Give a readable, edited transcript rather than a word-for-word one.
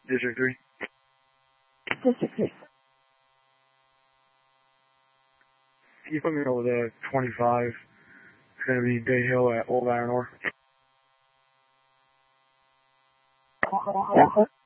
District 3. District 3. Can you put me over to 25? It's going to be Day Hill at Old Iron Ore.